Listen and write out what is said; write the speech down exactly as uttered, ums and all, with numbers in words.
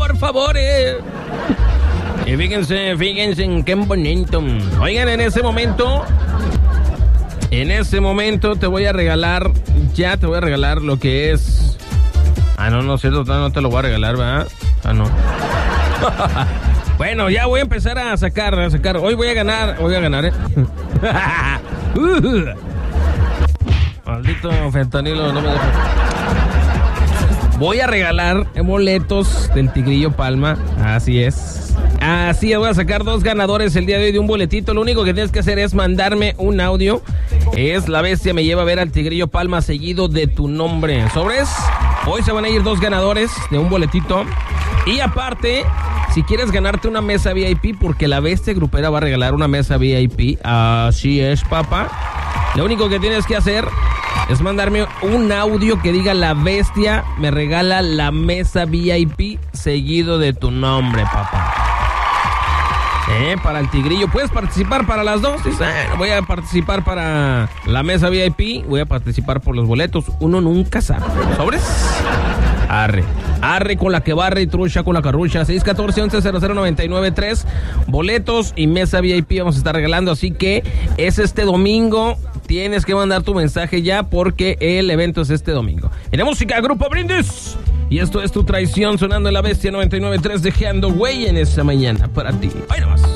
por favor. Eh. Y fíjense, fíjense en qué bonito. Oigan, en ese momento, en ese momento te voy a regalar, ya te voy a regalar lo que es... Ah, no, no, cierto, no te lo voy a regalar, ¿verdad? Ah, no. Bueno, ya voy a empezar a sacar, a sacar. Hoy voy a ganar, voy a ganar, ¿eh? uh, maldito fentanilo, no me deja. Voy a regalar boletos del Tigrillo Palma, así es. Así es, voy a sacar dos ganadores el día de hoy de un boletito. Lo único que tienes que hacer es mandarme un audio. Es La Bestia me lleva a ver al Tigrillo Palma seguido de tu nombre. ¿Sobres? Hoy se van a ir dos ganadores de un boletito. Y aparte, si quieres ganarte una mesa V I P, porque La Bestia Grupera va a regalar una mesa V I P. Así es, papá. Lo único que tienes que hacer es mandarme un audio que diga La Bestia me regala la mesa V I P seguido de tu nombre, papá. Eh, para el Tigrillo. ¿Puedes participar para las dos? Dice, eh, voy a participar para la mesa V I P, voy a participar por los boletos. Uno nunca sabe. ¿Sobres? Arre. Arre con la que barre y trucha con la carrucha. seis uno cuatro, once, cero cero nueve nueve tres. Boletos y mesa V I P vamos a estar regalando. Así que es este domingo. Tienes que mandar tu mensaje ya porque el evento es este domingo. En la música, Grupo Brindis. Y esto es Tu Traición sonando en La Bestia noventa y nueve punto tres, dejando güey en esta mañana para ti. Ahí nomás.